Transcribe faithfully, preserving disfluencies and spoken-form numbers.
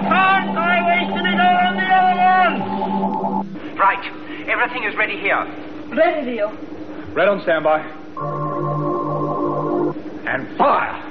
Can't I wasted it all on the other one? Right. Everything is ready here. Ready, Leo. Red on standby. And fire!